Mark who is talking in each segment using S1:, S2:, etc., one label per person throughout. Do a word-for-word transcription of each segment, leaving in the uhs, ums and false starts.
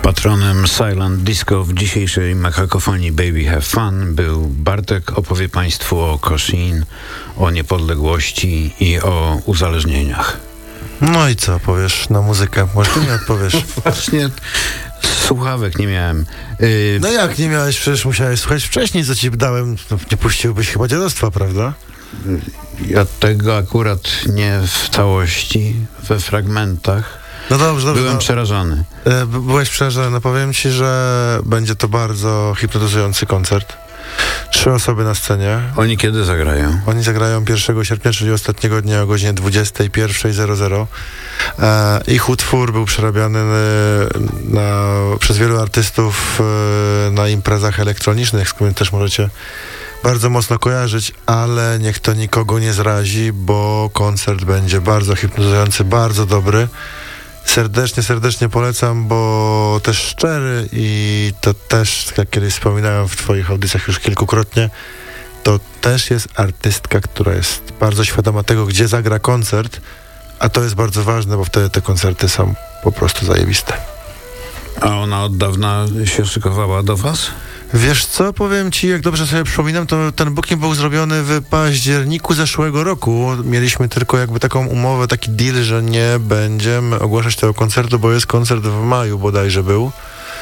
S1: Patronem Silent Disco w dzisiejszej Makakofonii Baby Have Fun był Bartek. Opowie Państwu o Koszin, o niepodległości i o uzależnieniach.
S2: No i co powiesz na muzykę? Może ty nie odpowiesz?
S1: Właśnie słuchawek nie miałem. Yy...
S2: No jak nie miałeś? Przecież musiałeś słuchać wcześniej, co ci dałem. No, nie puściłbyś chyba dziadostwa, prawda?
S1: Ja tego akurat nie w całości, we fragmentach.
S2: No dobrze, dobrze.
S1: Byłem
S2: no,
S1: przerażony.
S2: e, byłeś przerażony. No powiem ci, że będzie to bardzo hipnotyzujący koncert. Trzy osoby na scenie.
S1: Oni kiedy zagrają?
S2: Oni zagrają pierwszego sierpnia, czyli ostatniego dnia o godzinie dwudziestej pierwszej zero zero. E, ich utwór był przerabiany na, przez wielu artystów e, na imprezach elektronicznych, z którymi też możecie bardzo mocno kojarzyć, ale niech to nikogo nie zrazi, bo koncert będzie bardzo hipnotyzujący, bardzo dobry. Serdecznie, serdecznie polecam, bo też szczery i to też, jak kiedyś wspominałem w twoich audycjach już kilkukrotnie, to też jest artystka, która jest bardzo świadoma tego, gdzie zagra koncert, a to jest bardzo ważne, bo wtedy te koncerty są po prostu zajebiste.
S1: A ona od dawna się szykowała do was?
S2: Wiesz co, powiem ci, jak dobrze sobie przypominam, to ten booking był zrobiony w październiku zeszłego roku. Mieliśmy tylko jakby taką umowę, taki deal, że nie będziemy ogłaszać tego koncertu, bo jest koncert w maju bodajże był.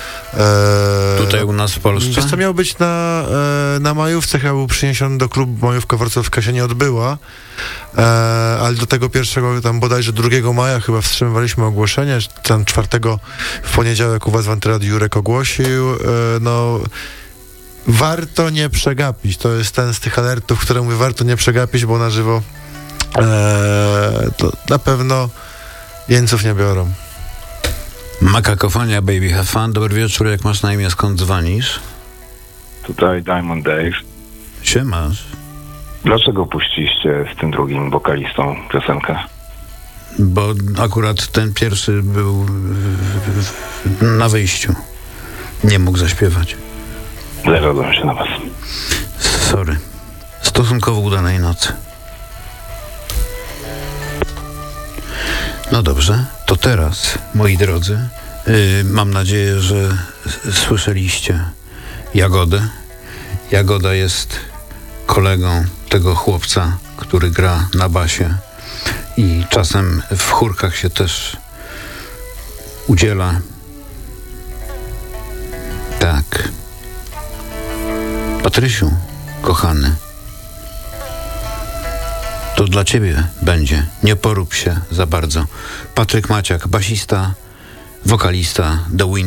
S2: Eee,
S1: Tutaj u nas w Polsce?
S2: Wiesz co, miał być na, e, na majówce, chyba był przyniesiony do klubu, majówka wrocławska się nie odbyła, e, ale do tego pierwszego, tam bodajże drugiego maja chyba wstrzymywaliśmy ogłoszenie, tam czwartego w poniedziałek u was w Antyradiu Jurek ogłosił, e, no warto nie przegapić, to jest ten z tych alertów, które mówię, warto nie przegapić, bo na żywo e, to na pewno jeńców nie biorą.
S1: Makakofonia Baby Have Fun. Dobry wieczór, jak masz na imię, skąd dzwonisz?
S3: Tutaj Diamond Dave.
S1: Siemasz.
S3: Dlaczego puściliście z tym drugim wokalistą piosenkę?
S1: Bo akurat ten pierwszy był na wyjściu. Nie mógł zaśpiewać.
S3: Zawiodłem się na was.
S1: Sorry. Stosunkowo udanej nocy. No dobrze, to teraz, moi drodzy, yy, mam nadzieję, że s- słyszeliście Jagodę. Jagoda jest kolegą tego chłopca, który gra na basie i czasem w chórkach się też udziela. Tak. Patrysiu, kochany, to dla ciebie będzie. Nie porób się za bardzo. Patryk Maciak, basista, wokalista The Wind.